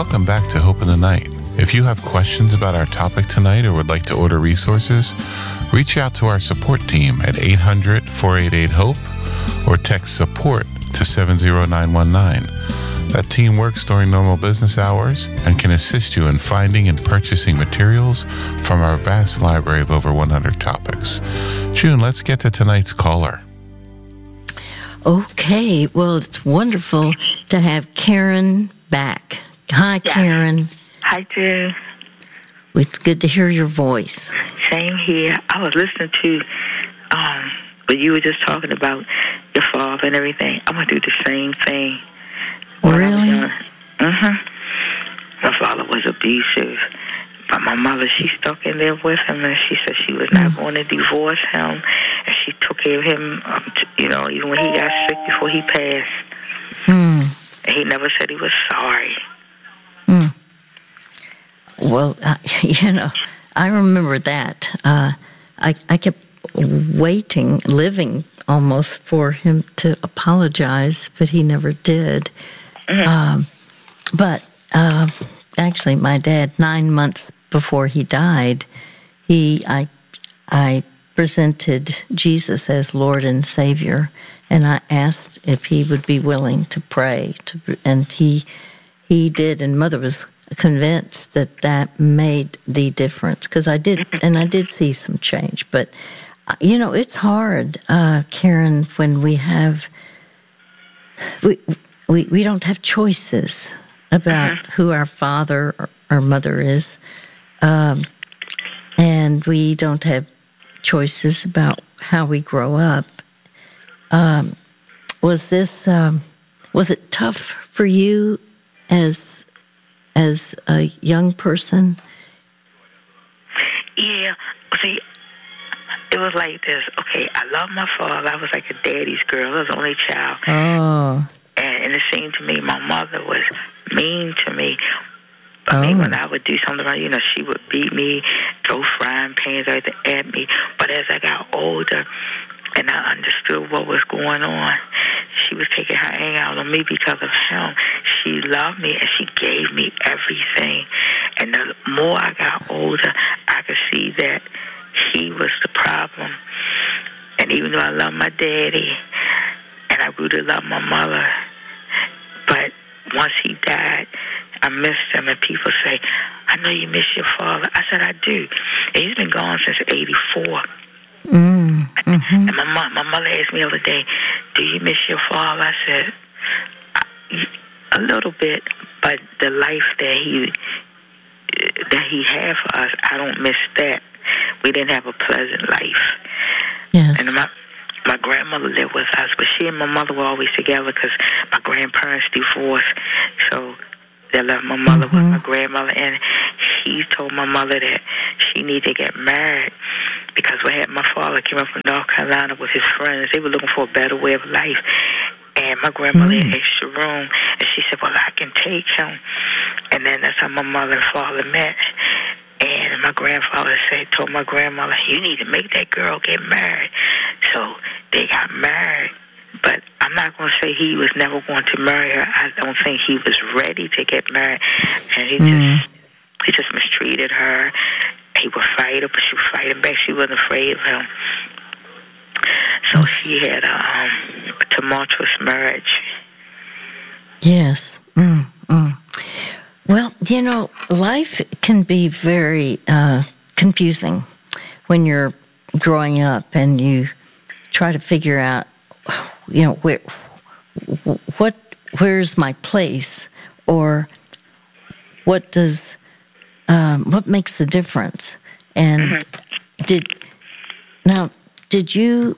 Welcome back to Hope in the Night. If you have questions about our topic tonight or would like to order resources, reach out to our support team at 800-488-HOPE or text support to 70919. That team works during normal business hours and can assist you in finding and purchasing materials from our vast library of over 100 topics. June, let's get to tonight's caller. Okay, well, it's wonderful to have Karen back. Hi, Yeah. Karen. Hi, June. It's good to hear your voice. Same here. I was listening to what you were just talking about, your father and everything. I'm going to do the same thing. Really? My father was abusive, but my mother, she stuck in there with him, and she said she was not going to divorce him, and she took care of him, even when he got sick before he passed. And he never said he was sorry. Well, I remember that. I kept living almost for him to apologize, but he never did. But actually, my dad, 9 months before he died, I presented Jesus as Lord and Savior, and I asked if he would be willing to pray, and he did, and Mother was convinced that made the difference, because I did see some change. But it's hard, Karen, when we don't have choices about who our father or mother is, and we don't have choices about how we grow up. Was it tough for you as a young person? Yeah. See, it was like this. Okay, I love my father. I was like a daddy's girl. I was the only child. Oh. And it seemed to me my mother was mean to me. I mean, when I would do something wrong, she would beat me, throw frying pans at me. But as I got older and I understood what was going on, she was taking her anger out on me because of him. She loved me and she gave me everything. And the more I got older, I could see that he was the problem. And even though I love my daddy and I grew to love my mother, but once he died, I missed him. And people say, I know you miss your father. I said, I do. And he's been gone since 1984. And my mother asked me the other day, do you miss your father? I said, a little bit, but the life that he had for us, I don't miss that. We didn't have a pleasant life. Yes. And my grandmother lived with us, but she and my mother were always together because my grandparents divorced. So they left my mother with my grandmother, and he told my mother that she needed to get married because my father came up from North Carolina with his friends. They were looking for a better way of life. And my grandmother had extra room, and she said, well, I can take him. And then that's how my mother and father met. And my grandfather told my grandmother, you need to make that girl get married. So they got married. But I'm not going to say he was never going to marry her. I don't think he was ready to get married. And he just mistreated her. He would fight her, but she would fight him back. She wasn't afraid of him. So she had a tumultuous marriage. Yes. Well, life can be very confusing when you're growing up and you try to figure out, where's my place, or what makes the difference? And did you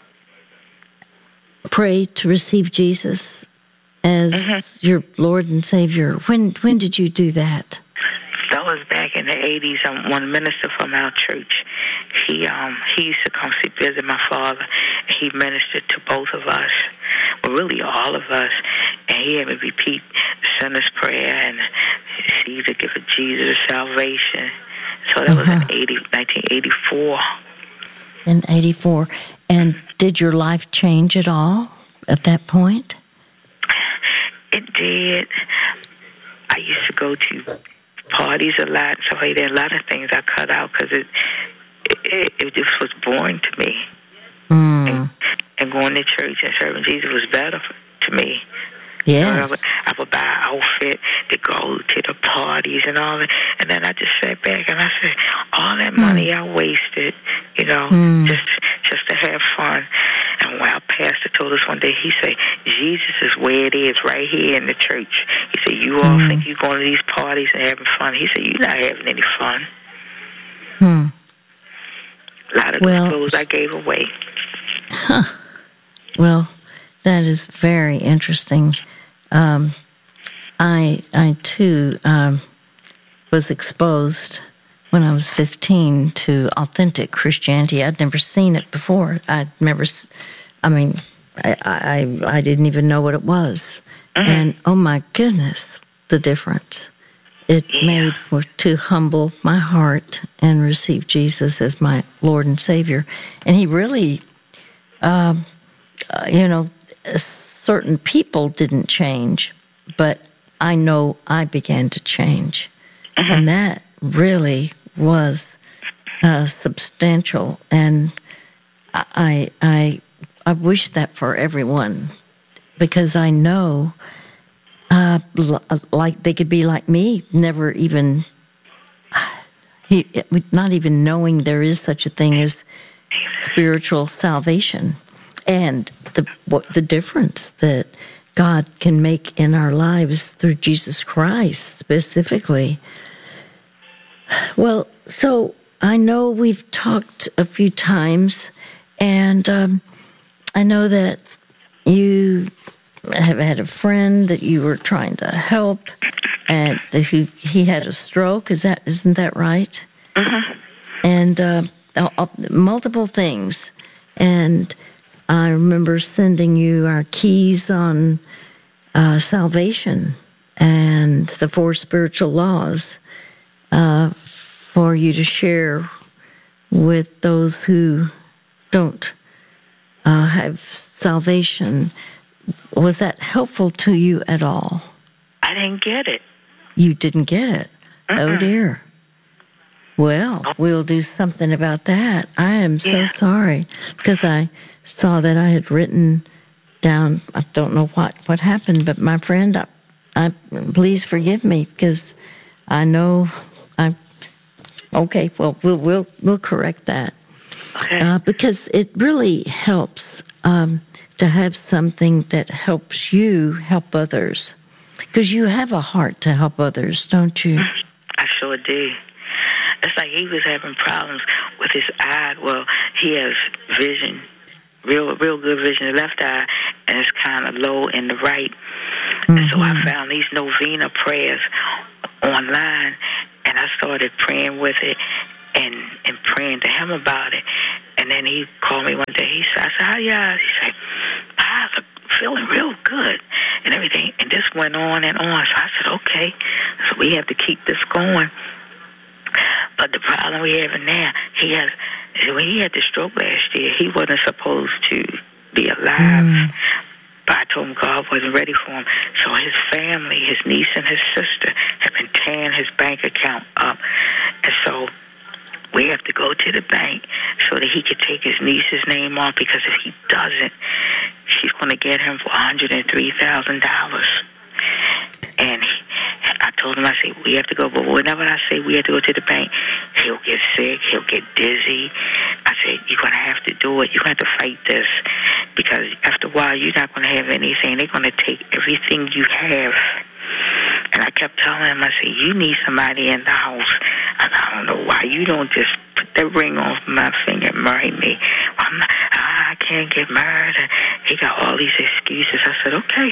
pray to receive Jesus as your Lord and Savior? When did you do that? That was back in the 80s. One minister from our church, he used to come visit my father. He ministered to both of us, well, really all of us, and he had me repeat the sinner's prayer and see the gift of Jesus' salvation. So that was in 1984. In 1984. And did your life change at all at that point? It did. I I used to go to parties a lot and stuff like that. A lot of things I cut out because it just was boring to me. And going to church and serving Jesus was better to me. Yes. I would buy an outfit to go to the parties and all that. And then I just sat back and I said, all that money I wasted, just to have fun. And when our pastor told us one day, he said, Jesus is where it is, right here in the church. He said, you all think you're going to these parties and having fun. He said, you're not having any fun. A lot of the clothes I gave away. Huh. Well, that is very interesting. I too was exposed when I was 15 to authentic Christianity. I'd never seen it before. I didn't even know what it was. And oh my goodness, the difference it made to humble my heart and receive Jesus as my Lord and Savior. And He really, certain people didn't change, but I know I began to change. And that really was substantial. And I wish that for everyone, because I know, like they could be like me, never even, not even knowing there is such a thing as spiritual salvation, and the difference that God can make in our lives through Jesus Christ specifically. Well, so I know we've talked a few times, and I know that you have had a friend that you were trying to help, and he had a stroke. Isn't that right? And multiple things. And I remember sending you our keys on salvation and the 4 spiritual laws for you to share with those who don't have salvation. Was that helpful to you at all? I didn't get it. You didn't get it? Oh, dear. Well, we'll do something about that. I am so sorry, because I saw that I had written down, I don't know what happened, but my friend, I please forgive me, because I know okay, well, we'll correct that. Okay. Because it really helps to have something that helps you help others. Because you have a heart to help others, don't you? I sure do. It's like he was having problems with his eye. Well, he has vision, real good vision in the left eye, and it's kind of low in the right. And so I found these novena prayers online, and I started praying with it and praying to him about it. And then he called me one day. I said, how you guys? He said, I'm feeling real good and everything. And this went on and on. So I said, okay, so we have to keep this going. But the problem we have now, when he had the stroke last year, he wasn't supposed to be alive. But I told him God wasn't ready for him. So his family, his niece and his sister, have been tearing his bank account up. And so we have to go to the bank so that he could take his niece's name off, because if he doesn't, she's going to get him for $103,000. And I told him, I said, we have to go. But whenever I say we have to go to the bank, he'll get sick, he'll get dizzy. I said, you're going to have to do it. You're going to have to fight this, because after a while, you're not going to have anything. They're going to take everything you have. And I kept telling him, I said, you need somebody in the house. And I don't know why you don't just put that ring on my finger and marry me. Well, I can't get married. And he got all these excuses. I said, okay.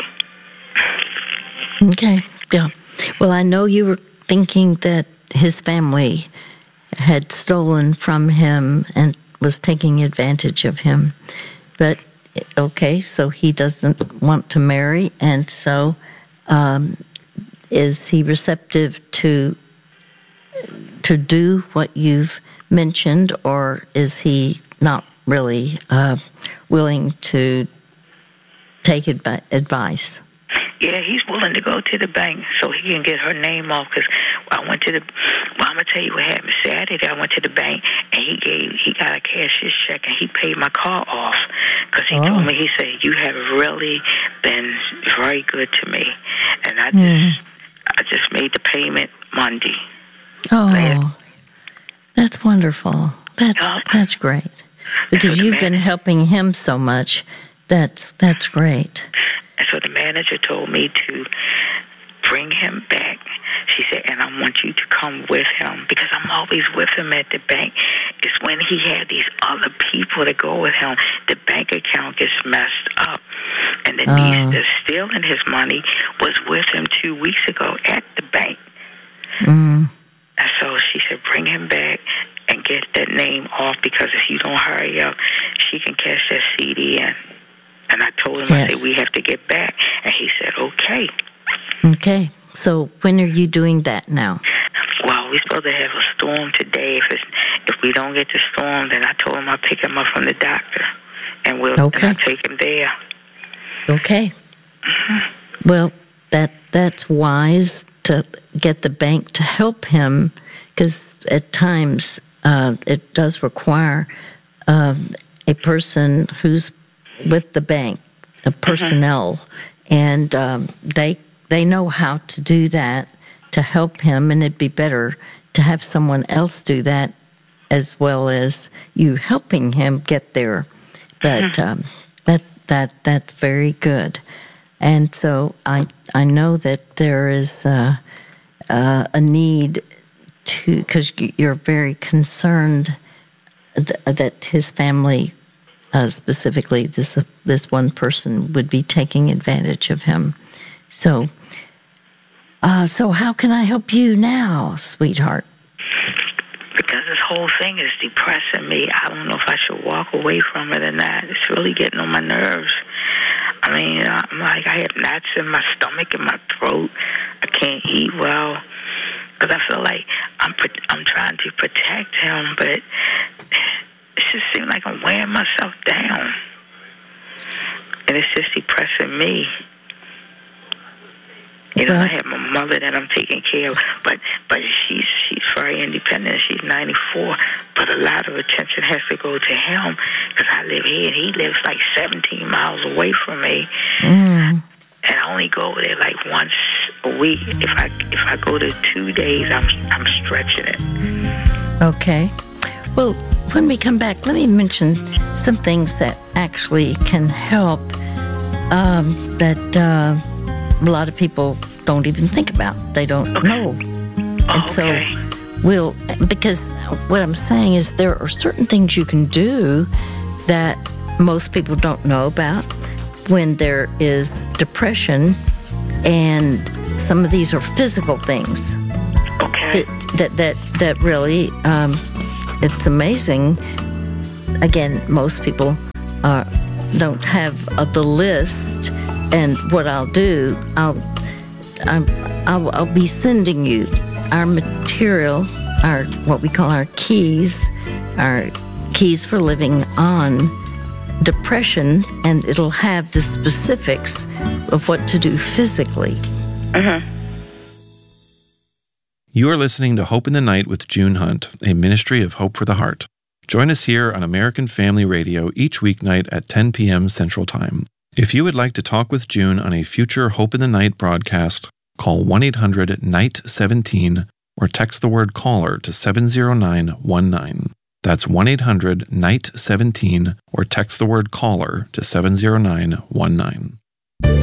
Okay, yeah. Well, I know you were thinking that his family had stolen from him and was taking advantage of him. But, okay, so he doesn't want to marry, and so is he receptive to do what you've mentioned, or is he not really willing to take advice? Yeah, he's willing to go to the bank so he can get her name off. Because I went to the. Well, I'm gonna tell you what happened Saturday. I went to the bank and he got a cashier's check and he paid my car off because he told me, he said, you have really been very good to me, and I just made the payment Monday. Oh, that's wonderful. That's great because you've been helping him so much. That's great. And so the manager told me to bring him back. She said, and I want you to come with him because I'm always with him at the bank. It's when he had these other people that go with him, the bank account gets messed up. And the niece that's stealing his money was with him 2 weeks ago at the bank. And so she said, bring him back and get that name off because if you don't hurry up, she can cash that CD in. And I told him, I said, we have to get back. And he said, okay. Okay. So when are you doing that now? Well, we're supposed to have a storm today. If we don't get the storm, then I told him I'll pick him up from the doctor. And I'll take him there. Okay. Well, that's wise to get the bank to help him because at times it does require a person who's with the bank, the personnel, and they know how to do that to help him, and it'd be better to have someone else do that as well as you helping him get there. But that's very good. And so I know that there is a need to, because you're very concerned that his family, specifically this one person, would be taking advantage of him. So how can I help you now, sweetheart? Because this whole thing is depressing me. I don't know if I should walk away from it or not. It's really getting on my nerves. I mean, I'm like, I have knots in my stomach and my throat. I can't eat well because I feel like I'm trying to protect him, but it just seems like I'm wearing myself down, and it's just depressing me. You know, I have my mother that I'm taking care of, but she's very independent. She's 94, but a lot of attention has to go to him because I live here and he lives like 17 miles away from me. And I only go over there like once a week. If I go to 2 days, I'm stretching it. Okay. Well, when we come back, let me mention some things that actually can help that a lot of people don't even think about. They don't know. And so because what I'm saying is there are certain things you can do that most people don't know about when there is depression, and some of these are physical things. That really, it's amazing. Again, most people don't have the list. And what I'll do, I'll be sending you our material, our what we call our keys for living on depression, and it'll have the specifics of what to do physically. You are listening to Hope in the Night with June Hunt, a ministry of Hope for the Heart. Join us here on American Family Radio each weeknight at 10 p.m. Central Time. If you would like to talk with June on a future Hope in the Night broadcast, call 1-800-NIGHT-17 or text the word CALLER to 70919. That's 1-800-NIGHT-17 or text the word CALLER to 70919.